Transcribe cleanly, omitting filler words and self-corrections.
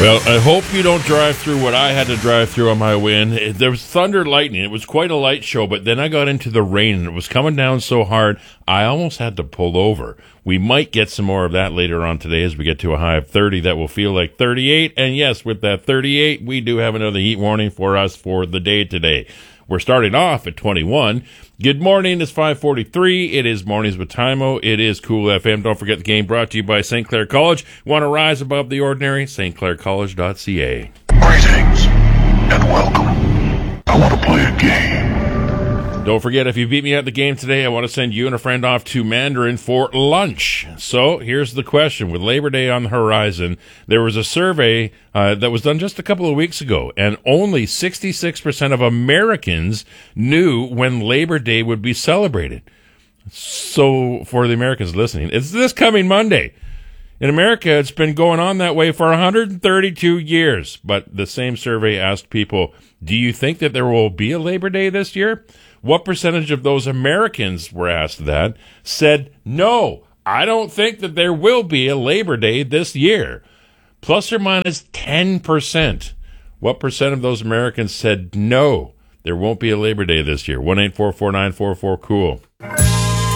Well, I hope you don't drive through what I had to drive through on my way in. There was thunder, lightning. It was quite a light show, but then I got into the rain, and it was coming down so hard, I almost had to pull over. We might get some more of that later on today as we get to a high of 30 that will feel like 38. And yes, with that 38, we do have another heat warning for us for the day today. We're starting off at 21. Good morning. It's 5:43. It is Mornings with Timo. It is Cool FM. Don't forget the game brought to you by St. Clair College. Want to rise above the ordinary? stclaircollege.ca. Greetings and welcome. I want to play a game. Don't forget, if you beat me at the game today, I want to send you and a friend off to Mandarin for lunch. So here's the question. With Labor Day on the horizon, there was a survey that was done just a couple of weeks ago, and only 66% of Americans knew when Labor Day would be celebrated. So for the Americans listening, it's this coming Monday. In America, it's been going on that way for 132 years. But the same survey asked people, do you think that there will be a Labor Day this year? What percentage of those Americans were asked that said, no, I don't think that there will be a Labor Day this year? Plus or minus 10%. What percent of those Americans said, no, there won't be a Labor Day this year? 1-844-944-COOL.